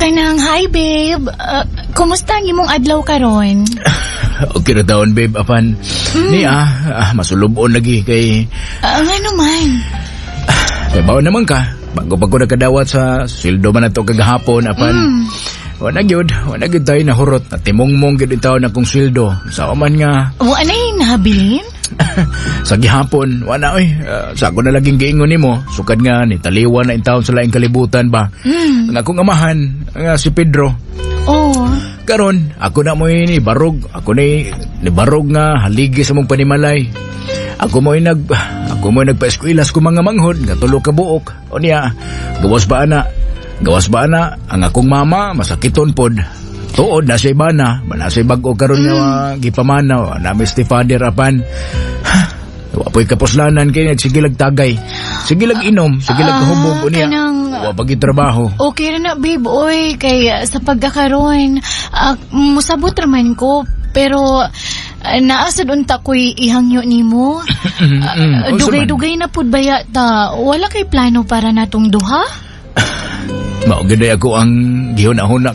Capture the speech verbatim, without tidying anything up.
Kanang, hi babe. Uh, kumusta ang imong adlaw karon? Okay na taon, babe. Apan, mm. ni ah, ah, masulubon lagi kay... Uh, nga naman. Kay baon naman ka. Bago pa ko nakadawat sa sildo man na to kagahapon, apan... Mm. Wala gyud, wala gyud tayo nahurot na timong-mong gyud itaw na kong sweldo. Sa man nga. Wala na yung nahabilin? Sa gihapon, wala oy. Uh, sa ako na laging giingon nimo, sukad nga ni taliwa na in taon sa laing kalibutan ba. Mm. Ang akong amahan, nga si Pedro. Oh. Karon, ako na mo ni barog, ako ni ni barog nga haligi sa mong panimalay. Ako mo nag ako mo nagpa-eskwela sa mga manghod nga tulo ka buok. O niya, gawas ba ana? Gawas ba na, ang akong mama, masakiton pod. Tuod na siya iba na, manasay bago karon mm. nga gipamanaw, namin si father apan. Wapoy kaposlanan kay nagsigilag tagay. Sigilag inom, sigilag kahubog, uh, niya. Kanang... Wapag trabaho. Okay na babe, oy, kay uh, sa pagkakaroon, uh, musabot raman ko, pero... Uh, naasad unta ko'y ihangyo nimo. uh, Dugay-dugay na pud baya ta. Wala kay plano para natong duha? Mao gid ako ang gihuna-huna